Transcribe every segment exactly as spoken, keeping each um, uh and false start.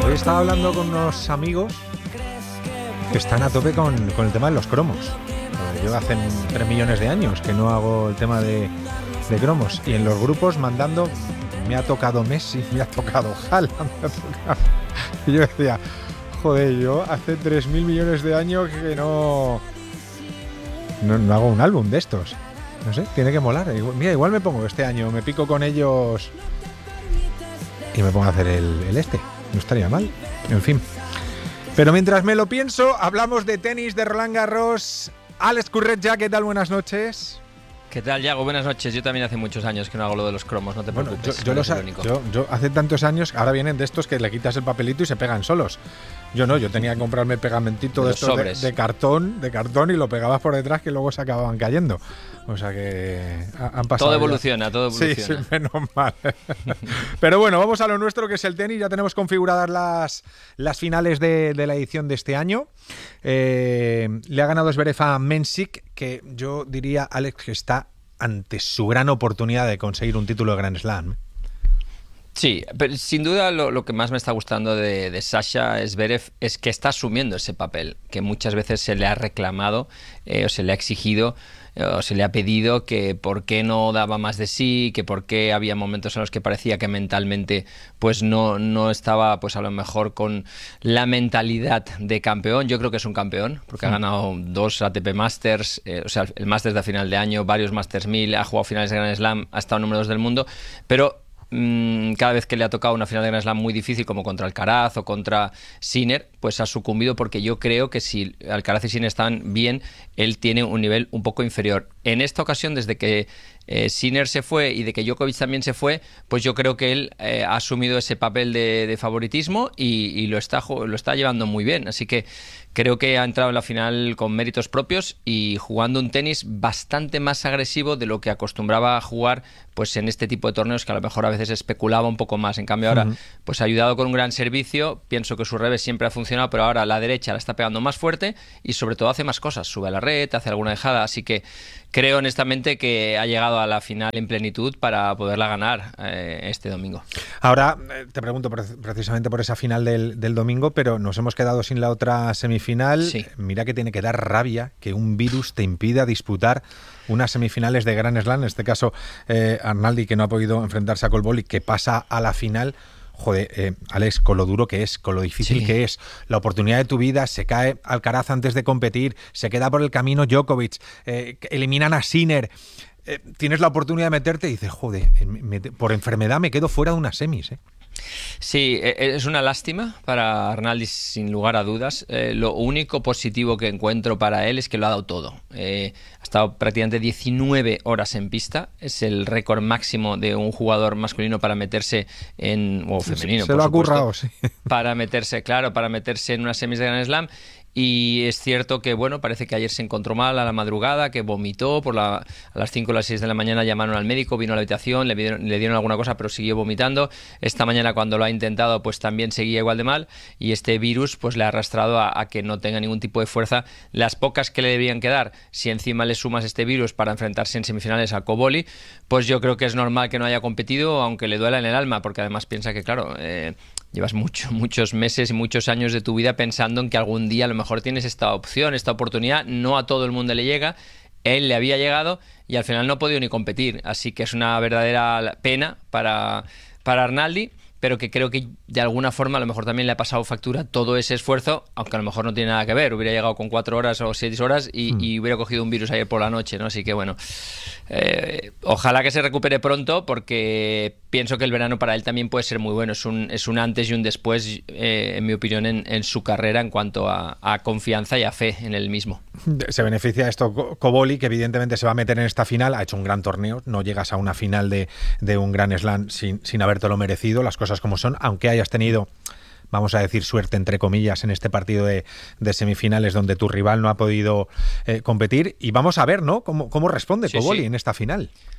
Hoy estaba hablando con unos amigos que están a tope con, con el tema de los cromos. Yo hace tres millones de años que no hago el tema de, de cromos. Y en los grupos mandando, me ha tocado Messi, me ha tocado Haaland, me ha tocado... Y yo decía, joder, yo hace tres mil millones de años que no, no, no hago un álbum de estos. No sé, tiene que molar. Mira, igual me pongo este año, me pico con ellos y me pongo a hacer el, el este. No estaría mal. En fin. Pero mientras me lo pienso, hablamos de tenis, de Roland Garros. Alex Curretja, ¿qué tal? Buenas noches. ¿Qué tal, Yago? Buenas noches. Yo también hace muchos años que no hago lo de los cromos, no te bueno, preocupes. Yo, yo, los ha, yo, yo hace tantos años, ahora vienen de estos que le quitas el papelito y se pegan solos. Yo no, yo tenía que comprarme pegamentito de, de estos de, de cartón, de cartón y lo pegabas por detrás que luego se acababan cayendo. O sea que han pasado. Todo evoluciona, ya. todo evoluciona. Sí, sí, menos mal. Pero bueno, vamos a lo nuestro, que es el tenis. Ya tenemos configuradas las, las finales de, de la edición de este año. Eh, le ha ganado Zverev a Mensik, que yo diría, Alex, que está ante su gran oportunidad de conseguir un título de Grand Slam. Sí, pero sin duda lo, lo que más me está gustando de, de Sasha Zverev es que está asumiendo ese papel que muchas veces se le ha reclamado eh, o se le ha exigido eh, o se le ha pedido, que por qué no daba más de sí, que por qué había momentos en los que parecía que mentalmente pues no, no estaba pues a lo mejor con la mentalidad de campeón. Yo creo que es un campeón porque sí. Ha ganado dos A T P Masters, eh, o sea, el Masters de final de año, varios Masters mil, ha jugado finales de Grand Slam, ha estado número dos del mundo, pero cada vez que le ha tocado una final de Grand Slam muy difícil, como contra Alcaraz o contra Sinner, pues ha sucumbido, porque yo creo que si Alcaraz y Sinner están bien, él tiene un nivel un poco inferior. En esta ocasión, desde que eh, Sinner se fue y de que Djokovic también se fue, pues yo creo que él eh, ha asumido ese papel de, de favoritismo y, y lo, está, lo está llevando muy bien. Así que creo que ha entrado en la final con méritos propios y jugando un tenis bastante más agresivo de lo que acostumbraba a jugar pues en este tipo de torneos, que a lo mejor a veces especulaba un poco más. En cambio ahora, uh-huh. pues ha ayudado con un gran servicio. Pienso que su revés siempre ha funcionado, pero ahora la derecha la está pegando más fuerte y sobre todo hace más cosas. Sube a la red, hace alguna dejada, así que creo honestamente que ha llegado a la final en plenitud para poderla ganar eh, este domingo. Ahora eh, te pregunto precisamente por esa final del, del domingo, pero nos hemos quedado sin la otra semifinal. Sí. Mira que tiene que dar rabia que un virus te impida disputar unas semifinales de Grand Slam. En este caso, eh, Arnaldi, que no ha podido enfrentarse a Colboli, que pasa a la final. Joder, eh, Alex, con lo duro que es, con lo difícil sí. que es, la oportunidad de tu vida, se cae Alcaraz antes de competir, se queda por el camino Djokovic, eh, eliminan a Sinner, eh, tienes la oportunidad de meterte y dices, joder, me, por enfermedad me quedo fuera de unas semis, ¿eh? Sí, es una lástima para Arnaldi, sin lugar a dudas. Eh, lo único positivo que encuentro para él es que lo ha dado todo. Eh, ha estado prácticamente diecinueve horas en pista. Es el récord máximo de un jugador masculino para meterse en... o femenino, se por lo supuesto, ha currado, sí. Para meterse, claro, para meterse en unas semis de Grand Slam. Y es cierto que, bueno, parece que ayer se encontró mal a la madrugada, que vomitó, por la, a las cinco o las seis de la mañana llamaron al médico, vino a la habitación, le dieron, le dieron alguna cosa, pero siguió vomitando. Esta mañana, cuando lo ha intentado, pues también seguía igual de mal, y este virus pues le ha arrastrado a, a que no tenga ningún tipo de fuerza. Las pocas que le deberían quedar, si encima le sumas este virus para enfrentarse en semifinales a Colboli, pues yo creo que es normal que no haya competido, aunque le duela en el alma, porque además piensa que, claro... Eh, llevas mucho, muchos meses y muchos años de tu vida pensando en que algún día a lo mejor tienes esta opción, esta oportunidad. No a todo el mundo le llega, él le había llegado y al final no ha podido ni competir. Así que es una verdadera pena para, para Arnaldi, pero que creo que de alguna forma a lo mejor también le ha pasado factura todo ese esfuerzo, aunque a lo mejor no tiene nada que ver. Hubiera llegado con cuatro horas o seis horas y, mm. y hubiera cogido un virus ayer por la noche, ¿no? Así que bueno, eh, ojalá que se recupere pronto, porque pienso que el verano para él también puede ser muy bueno. Es un, es un antes y un después, eh, en mi opinión, en, en su carrera en cuanto a, a confianza y a fe en él mismo. Se beneficia esto Colboli, que evidentemente se va a meter en esta final. Ha hecho un gran torneo. No llegas a una final de, de un Grand Slam sin, sin habértelo merecido, las cosas como son, aunque hayas tenido, vamos a decir, suerte entre comillas en este partido de, de semifinales donde tu rival no ha podido eh, competir. Y vamos a ver, ¿no?, cómo, cómo responde sí, Colboli sí. en esta final.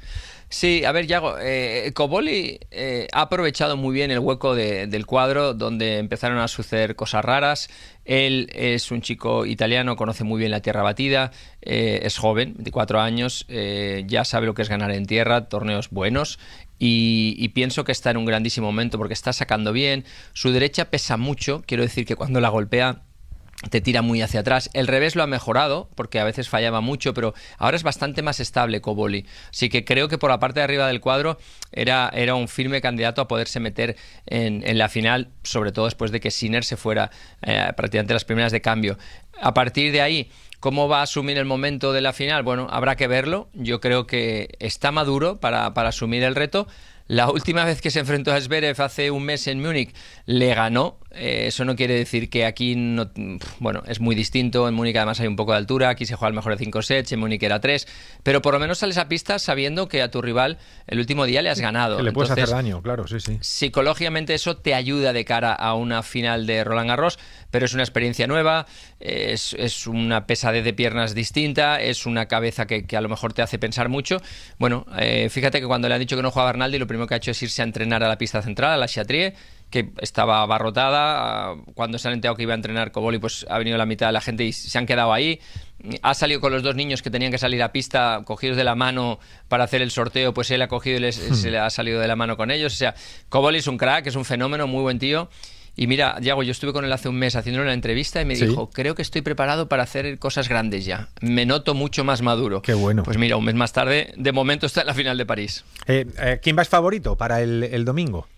Sí, a ver, Yago, eh, Coboli eh, ha aprovechado muy bien el hueco de- del cuadro donde empezaron a suceder cosas raras. Él es un chico italiano, conoce muy bien la tierra batida, eh, es joven, veinticuatro años, eh, ya sabe lo que es ganar en tierra, torneos buenos. Y, y pienso que está en un grandísimo momento porque está sacando bien. Su derecha pesa mucho, quiero decir que cuando la golpea te tira muy hacia atrás. El revés lo ha mejorado, porque a veces fallaba mucho, pero ahora es bastante más estable Coboli. Así que creo que por la parte de arriba del cuadro era, era un firme candidato a poderse meter en, en la final, sobre todo después de que Sinner se fuera eh, prácticamente las primeras de cambio. A partir de ahí, ¿cómo va a asumir el momento de la final? Bueno, habrá que verlo. Yo creo que está maduro para, para asumir el reto. La última vez que se enfrentó a Zverev hace un mes en Múnich le ganó. Eh, eso no quiere decir que aquí no... Bueno, es muy distinto. En Múnich además hay un poco de altura. Aquí se juega el mejor de cinco sets. En Múnich era tres. Pero por lo menos sales a pista sabiendo que a tu rival el último día le has ganado. Que le puedes Entonces, hacer daño, claro, sí, sí. psicológicamente eso te ayuda de cara a una final de Roland Garros, pero es una experiencia nueva, es, es una pesadez de piernas distinta, es una cabeza que, que a lo mejor te hace pensar mucho. Bueno, eh, fíjate que cuando le han dicho que no jugaba Arnaldi, lo primero que ha hecho es irse a entrenar a la pista central, a la Chatrier, que estaba abarrotada. Cuando se han enterado que iba a entrenar Coboli, pues ha venido la mitad de la gente y se han quedado ahí. Ha salido con los dos niños que tenían que salir a pista cogidos de la mano para hacer el sorteo, pues él ha cogido y les, hmm. se le ha salido de la mano con ellos. O sea, Coboli es un crack, es un fenómeno, muy buen tío. Y mira, Yago, yo estuve con él hace un mes haciéndole una entrevista y me ¿Sí? dijo, creo que estoy preparado para hacer cosas grandes ya. Me noto mucho más maduro. Qué bueno. Pues mira, un mes más tarde, de momento está en la final de París. Eh, eh, ¿Quién va es favorito para el, el domingo?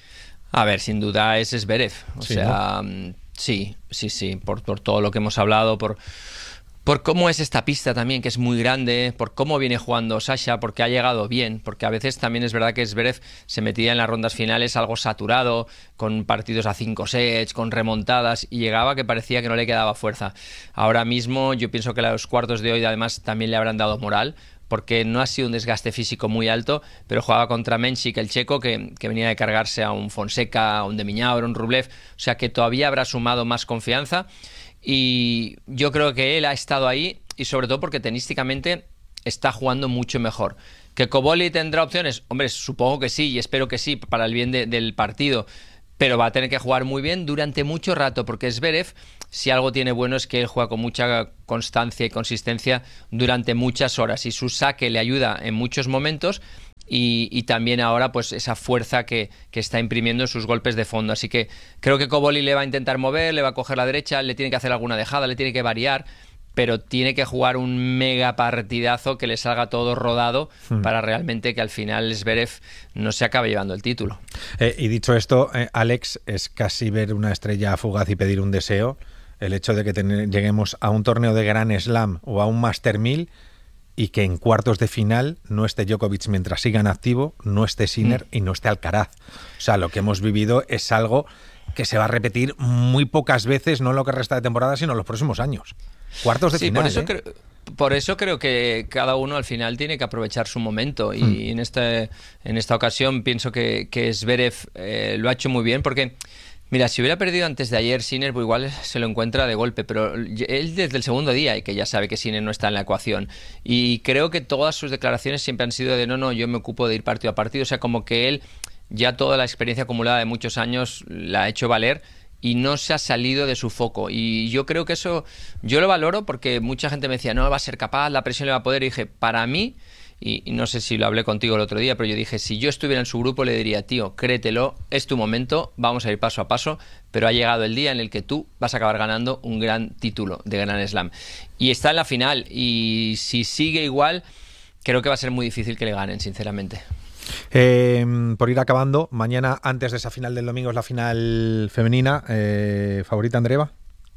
A ver, sin duda es Zverev. O sí, sea, ¿no? sí, sí, sí, por, por todo lo que hemos hablado, por... por cómo es esta pista también, que es muy grande, por cómo viene jugando Sasha, porque ha llegado bien, porque a veces también es verdad que Zverev se metía en las rondas finales algo saturado, con partidos a cinco sets, con remontadas, y llegaba que parecía que no le quedaba fuerza. Ahora mismo yo pienso que los cuartos de hoy además también le habrán dado moral, porque no ha sido un desgaste físico muy alto, pero jugaba contra Menchik, el checo, que, que venía de cargarse a un Fonseca, a un de Minaur, a un Rublev, o sea que todavía habrá sumado más confianza. Y yo creo que él ha estado ahí y sobre todo porque tenísticamente está jugando mucho mejor. ¿Que Coboli tendrá opciones? Hombre, supongo que sí y espero que sí para el bien de, del partido, pero va a tener que jugar muy bien durante mucho rato porque Zverev, si algo tiene bueno es que él juega con mucha constancia y consistencia durante muchas horas y su saque le ayuda en muchos momentos. Y, y también ahora pues esa fuerza que, que está imprimiendo en sus golpes de fondo. Así que creo que Coboli le va a intentar mover, le va a coger la derecha, le tiene que hacer alguna dejada, le tiene que variar, pero tiene que jugar un mega partidazo que le salga todo rodado hmm. para realmente que al final Zverev no se acabe llevando el título. Eh, y dicho esto, eh, Alex, es casi ver una estrella fugaz y pedir un deseo el hecho de que ten- lleguemos a un torneo de Grand Slam o a un Master mil y que en cuartos de final no esté Djokovic mientras siga en activo, no esté Sinner mm. y no esté Alcaraz. O sea, lo que hemos vivido es algo que se va a repetir muy pocas veces, no en lo que resta de temporada, sino en los próximos años. Cuartos de sí, final, por eso ¿eh? creo, por eso creo que cada uno al final tiene que aprovechar su momento y mm. en, este, en esta ocasión pienso que, que Zverev eh, lo ha hecho muy bien porque... Mira, si hubiera perdido antes de ayer Sinner, pues igual se lo encuentra de golpe, pero él desde el segundo día y que ya sabe que Sinner no está en la ecuación. Y creo que todas sus declaraciones siempre han sido de no, no, yo me ocupo de ir partido a partido. O sea, como que él ya toda la experiencia acumulada de muchos años la ha hecho valer y no se ha salido de su foco. Y yo creo que eso, yo lo valoro porque mucha gente me decía, no va a ser capaz, la presión le va a poder. Y dije, para mí... Y, y no sé si lo hablé contigo el otro día, pero yo dije, si yo estuviera en su grupo le diría, tío, créetelo, es tu momento, vamos a ir paso a paso, pero ha llegado el día en el que tú vas a acabar ganando un gran título de Grand Slam. Y está en la final, y si sigue igual, creo que va a ser muy difícil que le ganen, sinceramente. Eh, por ir acabando, mañana antes de esa final del domingo es la final femenina. Eh, ¿Favorita Andreeva?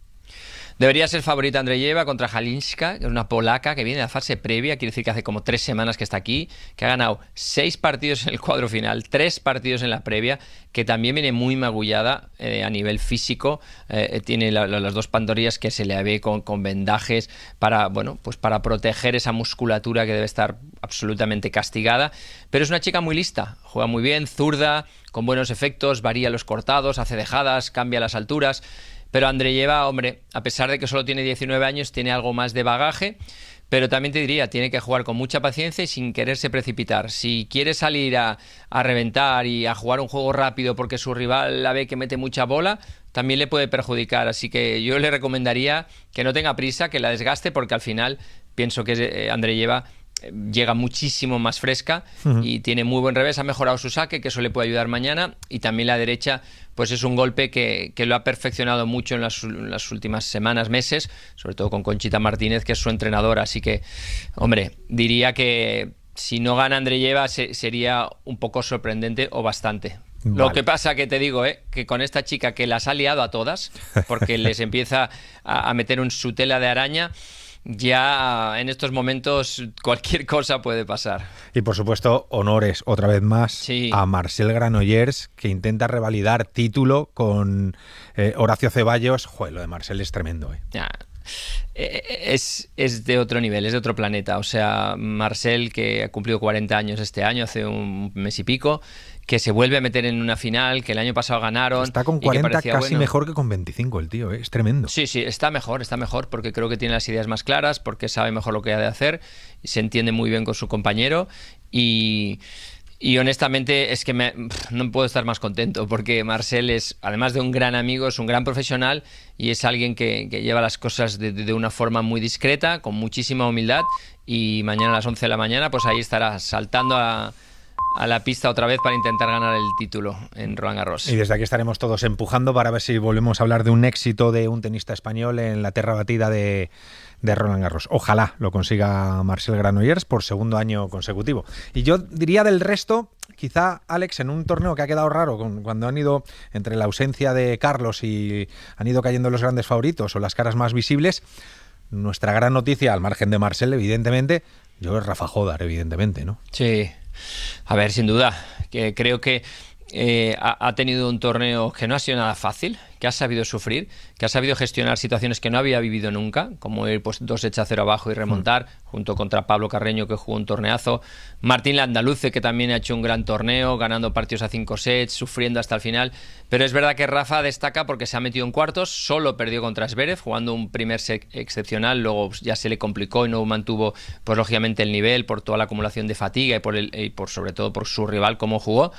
Debería ser favorita Andreyeva contra Halinska, que es una polaca que viene de la fase previa, quiere decir que hace como tres semanas que está aquí, que ha ganado seis partidos en el cuadro final, tres partidos en la previa, que también viene muy magullada eh, a nivel físico, eh, tiene la, la, las dos pantorrillas que se le ve con, con vendajes para, bueno, pues para proteger esa musculatura que debe estar absolutamente castigada, pero es una chica muy lista, juega muy bien, zurda, con buenos efectos, varía los cortados, hace dejadas, cambia las alturas. Pero Andreyeva, hombre, a pesar de que solo tiene diecinueve años, tiene algo más de bagaje, pero también te diría, tiene que jugar con mucha paciencia y sin quererse precipitar. Si quiere salir a, a reventar y a jugar un juego rápido porque su rival la ve que mete mucha bola, también le puede perjudicar. Así que yo le recomendaría que no tenga prisa, que la desgaste, porque al final pienso que eh, Andreeva llega muchísimo más fresca uh-huh. y tiene muy buen revés, ha mejorado su saque, que eso le puede ayudar mañana, y también la derecha pues es un golpe que, que lo ha perfeccionado mucho en las, en las últimas semanas, meses, sobre todo con Conchita Martínez, que es su entrenadora. Así que, hombre, diría que si no gana Andreeva se, sería un poco sorprendente o bastante. Vale. Lo que pasa que te digo, ¿eh? que con esta chica que las ha liado a todas, porque les empieza a, a meter en su tela de araña, ya en estos momentos cualquier cosa puede pasar. Y por supuesto, honores otra vez más sí. a Marcel Granollers, que intenta revalidar título con eh, Horacio Ceballos. Joder, lo de Marcel es tremendo. ¿eh? Ya. Es, es de otro nivel, es de otro planeta. O sea, Marcel, que ha cumplido cuarenta años este año, hace un mes y pico, que se vuelve a meter en una final, que el año pasado ganaron. Está con cuarenta casi bueno. mejor que con veinticinco el tío, ¿eh? Es tremendo. Sí, sí, está mejor, está mejor, porque creo que tiene las ideas más claras, porque sabe mejor lo que ha de hacer, se entiende muy bien con su compañero y... Y honestamente es que me, no puedo estar más contento, porque Marcel es, además de un gran amigo, es un gran profesional y es alguien que, que lleva las cosas de, de una forma muy discreta, con muchísima humildad, y mañana a las once de la mañana pues ahí estará saltando a, a la pista otra vez para intentar ganar el título en Roland Garros. Y desde aquí estaremos todos empujando para ver si volvemos a hablar de un éxito de un tenista español en la tierra batida de... de Roland Garros. Ojalá lo consiga Marcel Granollers por segundo año consecutivo. Y yo diría del resto, quizá, Alex, en un torneo que ha quedado raro, con, cuando han ido entre la ausencia de Carlos y han ido cayendo los grandes favoritos o las caras más visibles, nuestra gran noticia, al margen de Marcel, evidentemente, yo es Rafa Jodar, evidentemente, ¿no? Sí. A ver, sin duda, que creo que Eh, ha, ha tenido un torneo que no ha sido nada fácil, que ha sabido sufrir, que ha sabido gestionar situaciones que no había vivido nunca, como ir pues, dos hechas cero abajo y remontar, mm. junto contra Pablo Carreño, que jugó un torneazo, Martín Landaluce, que también ha hecho un gran torneo, ganando partidos a cinco sets, sufriendo hasta el final. Pero es verdad que Rafa destaca porque se ha metido en cuartos, solo perdió contra Zverev, jugando un primer set excepcional, luego ya se le complicó y no mantuvo, pues lógicamente, el nivel por toda la acumulación de fatiga y por, el, y por sobre todo por su rival, cómo jugó.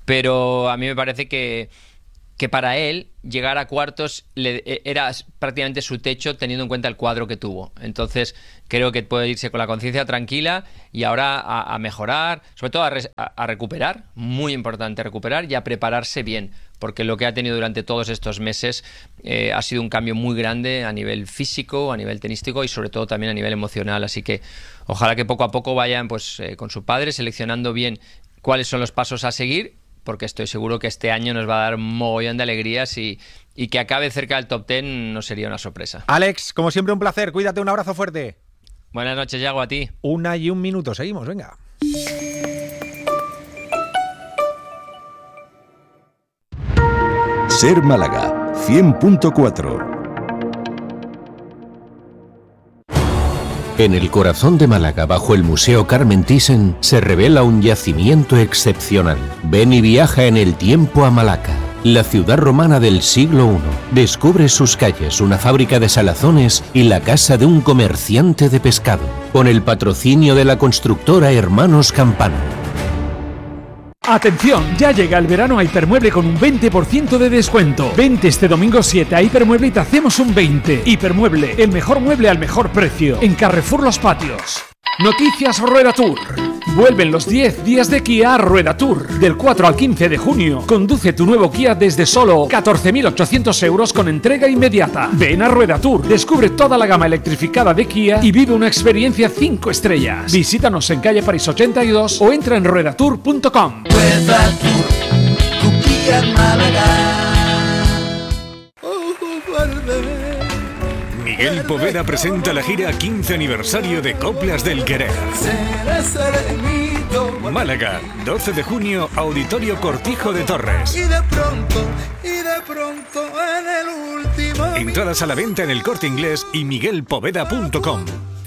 Pero a mí me parece que, que para él llegar a cuartos le, era prácticamente su techo, teniendo en cuenta el cuadro que tuvo. Entonces creo que puede irse con la conciencia tranquila y ahora a, a mejorar, sobre todo a, re, a, a recuperar, muy importante recuperar y a prepararse bien, porque lo que ha tenido durante todos estos meses eh, ha sido un cambio muy grande a nivel físico, a nivel tenístico y sobre todo también a nivel emocional. Así que ojalá que poco a poco vayan pues eh, con su padre seleccionando bien cuáles son los pasos a seguir, porque estoy seguro que este año nos va a dar un mogollón de alegrías y, y que acabe cerca del top diez no sería una sorpresa. Alex, como siempre un placer, cuídate, un abrazo fuerte. Buenas noches, Yago, a ti. Una y un minuto, seguimos, venga. Ser Málaga, cien punto cuatro. En el corazón de Málaga, bajo el Museo Carmen Thyssen, se revela un yacimiento excepcional. Ven y viaja en el tiempo a Malaca, la ciudad romana del siglo primero. Descubre sus calles, una fábrica de salazones y la casa de un comerciante de pescado, con el patrocinio de la constructora Hermanos Campano. Atención, ya llega el verano a Hipermueble con un veinte por ciento de descuento. Vente este domingo siete a Hipermueble y te hacemos un veinte. Hipermueble, el mejor mueble al mejor precio. En Carrefour Los Patios. Noticias Rueda Tour. Vuelven los diez días de Kia a Rueda Tour. Del cuatro al quince de junio. Conduce tu nuevo Kia desde solo catorce mil ochocientos euros con entrega inmediata. Ven a Rueda Tour. Descubre toda la gama electrificada de Kia y vive una experiencia cinco estrellas. Visítanos en calle París ochenta y dos o entra en rueda tour punto com. Rueda Tour, tu Kia Málaga. Miguel Poveda presenta la gira quince aniversario de Coplas del Querer. Málaga, doce de junio, Auditorio Cortijo de Torres. Y de pronto, y de pronto en el último. Entradas a la venta en El Corte Inglés y miguel poveda punto com.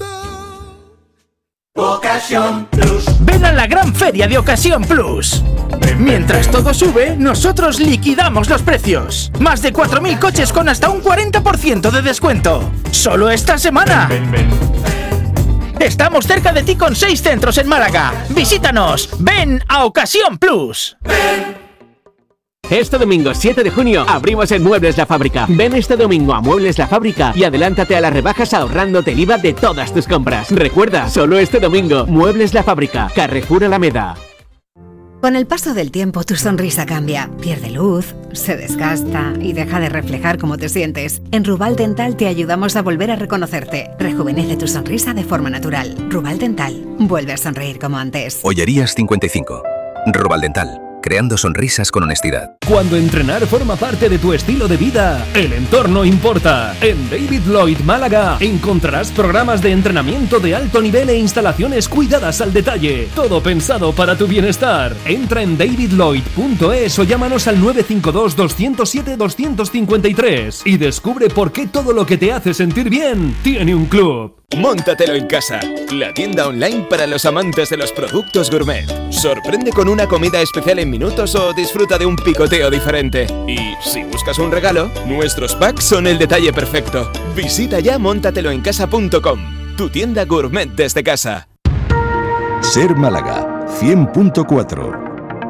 Ocasión Plus. Ven a la gran feria de Ocasión Plus. Mientras todo sube, nosotros liquidamos los precios. Más de cuatro mil coches con hasta un cuarenta por ciento de descuento. Solo esta semana. Ven, ven, ven. Estamos cerca de ti con seis centros en Málaga. Visítanos. Ven a Ocasión Plus. Este domingo siete de junio abrimos en Muebles La Fábrica. Ven este domingo a Muebles La Fábrica y adelántate a las rebajas ahorrándote el I V A de todas tus compras. Recuerda, solo este domingo, Muebles La Fábrica, Carrefour Alameda. Con el paso del tiempo tu sonrisa cambia, pierde luz, se desgasta y deja de reflejar cómo te sientes. En Rubal Dental te ayudamos a volver a reconocerte. Rejuvenece tu sonrisa de forma natural. Rubal Dental, vuelve a sonreír como antes. Ollerías cincuenta y cinco. Rubal Dental, creando sonrisas con honestidad. Cuando entrenar forma parte de tu estilo de vida, el entorno importa. En David Lloyd Málaga encontrarás programas de entrenamiento de alto nivel e instalaciones cuidadas al detalle. Todo pensado para tu bienestar. Entra en david lloyd punto es o llámanos al nueve cinco dos, dos cero siete, dos cinco tres y descubre por qué todo lo que te hace sentir bien tiene un club. Móntatelo en casa, la tienda online para los amantes de los productos gourmet. Sorprende con una comida especial en minutos o disfruta de un picoteo diferente. Y si buscas un regalo, nuestros packs son el detalle perfecto. Visita ya móntatelo en casa punto com, tu tienda gourmet desde casa. Ser Málaga, cien punto cuatro.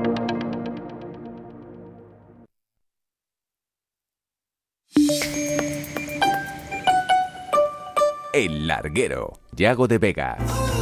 El Larguero, Yago de Vega.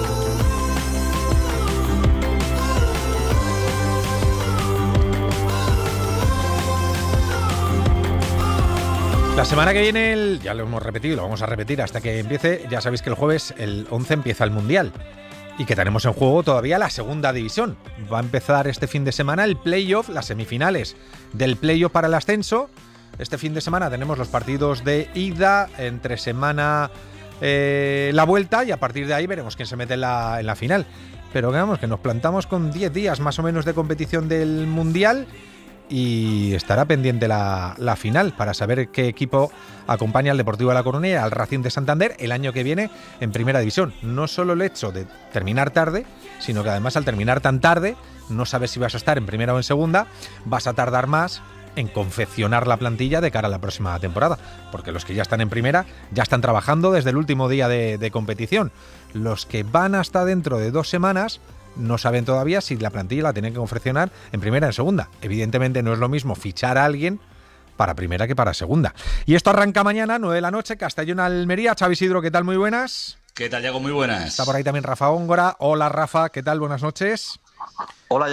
La semana que viene, el, ya lo hemos repetido y lo vamos a repetir hasta que empiece, ya sabéis que el jueves, el once, empieza el Mundial y que tenemos en juego todavía la segunda división. Va a empezar este fin de semana el playoff, las semifinales del playoff para el ascenso. Este fin de semana tenemos los partidos de ida, entre semana eh, la vuelta, y a partir de ahí veremos quién se mete en la, en la final. Pero digamos que nos plantamos con diez días más o menos de competición del Mundial y estará pendiente la, la final para saber qué equipo acompaña al Deportivo de La Coruña y al Racing de Santander el año que viene en Primera División. No solo el hecho de terminar tarde, sino que además al terminar tan tarde no sabes si vas a estar en Primera o en Segunda, vas a tardar más en confeccionar la plantilla de cara a la próxima temporada, porque los que ya están en Primera ya están trabajando desde el último día de, de competición. Los que van hasta dentro de dos semanas no saben todavía si la plantilla la tienen que confeccionar en Primera o en Segunda. Evidentemente no es lo mismo fichar a alguien para Primera que para Segunda. Y esto arranca mañana, nueve de la noche, Castellón-Almería. Xavi Isidro, ¿qué tal? Muy buenas. ¿Qué tal, Diego? Muy buenas. Está por ahí también Rafa Góngora. Hola, Rafa, ¿qué tal? Buenas noches. Hola,